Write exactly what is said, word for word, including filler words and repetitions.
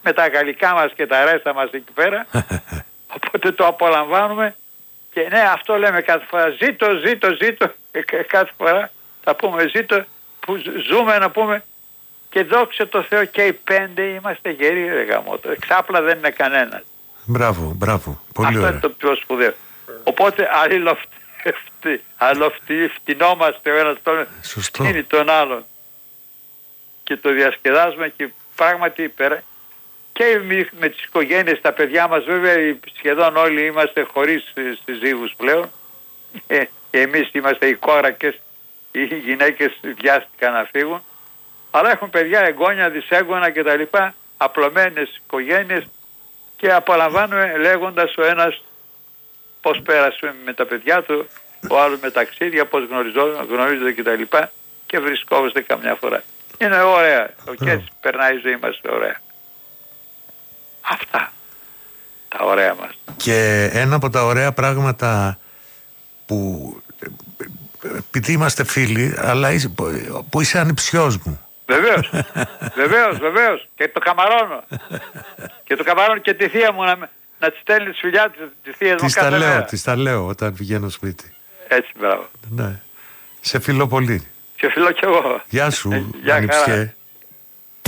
με τα γαλλικά μας και τα ρέστα μας εκεί πέρα. Οπότε το απολαμβάνουμε και ναι, αυτό λέμε κάθε φορά, ζήτω, ζήτω, ζήτω, κάθε φορά θα πούμε ζήτω που ζούμε, να πούμε, και δόξα τω Θεώ και οι πέντε είμαστε γεροί, ρε γαμώτο, εξάπλα δεν είναι κανένας. Μπράβο, μπράβο, πολύ αυτό ωραία. Είναι το πιο σπουδαίο. Οπότε αλληλοφτυνόμαστε ο ένας τον φτύνει τον άλλον και το διασκεδάζουμε και πράγματι πέρα. Και με τις οικογένειες, τα παιδιά μας βέβαια σχεδόν όλοι είμαστε χωρίς συζύγους πλέον. Ε, και εμείς είμαστε οι κόρακες, οι γυναίκες βιάστηκαν να φύγουν. Αλλά έχουν παιδιά, εγγόνια, δυσέγγωνα κτλ. Απλωμένες οικογένειες και απολαμβάνουμε λέγοντας ο ένας πώς πέρασε με τα παιδιά του, ο άλλος με ταξίδια, πώς γνωρίζονται κτλ. Και, και βρισκόμαστε καμιά φορά. Είναι ωραία. Και έτσι περνάει η ζωή μας ωραία. Αυτά τα ωραία μας. Και ένα από τα ωραία πράγματα που, επειδή είμαστε φίλοι, αλλά είσαι, που είσαι ανιψιός μου. Βεβαίως, βεβαίως, βεβαίως. Και το καμαρώνω. Και το καμαρώνω και τη θεία μου να, να της στέλνει τις φιλιά της, τη θεία μου κάθε λέω, μέρα. Της τα λέω όταν πηγαίνω σπίτι. Έτσι, μπράβο. Ναι. Σε φιλώ πολύ. Σε φιλώ κι εγώ. Γεια σου, Γεια ανιψιέ.